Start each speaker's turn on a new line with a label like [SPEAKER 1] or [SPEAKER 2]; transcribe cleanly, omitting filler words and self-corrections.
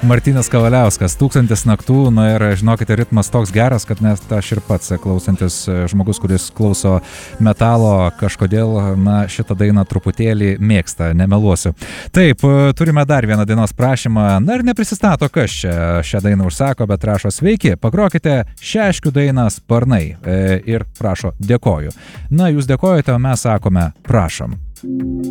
[SPEAKER 1] Martynas Kavaliauskas, 1000 naktų, na ir žinokite, ritmas toks geras, kad net aš ir pats klausantis žmogus, kuris klauso metalo, kažkodėl, na, šitą dainą truputėlį mėgsta, nemeluosiu. Taip, turime dar vieną dainos prašymą, na ir neprisistato, kas čia šią dainą užsako, bet rašo sveiki, pagrokite Šeškių dainą Sparnai ir prašo dėkoju. Na, jūs dėkojate, o mes sakome prašom.